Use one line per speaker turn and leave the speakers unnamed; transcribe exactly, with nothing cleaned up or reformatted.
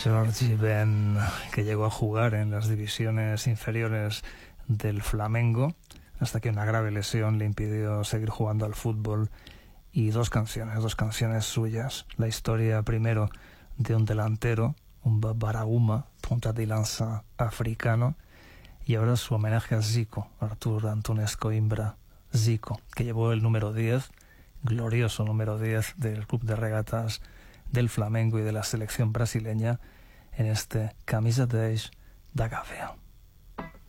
Georgie Ben, que llegó a jugar en las divisiones inferiores del Flamengo, hasta que una grave lesión le impidió seguir jugando al fútbol. Y dos canciones, dos canciones suyas. La historia primero de un delantero, un Baraúma, punta de lanza africano, y ahora su homenaje a Zico, Artur Antunes Coimbra Zico, que llevó el número diez, glorioso número diez del Club de Regatas del Flamengo y de la selección brasileña en este Camisa dez da Gávea.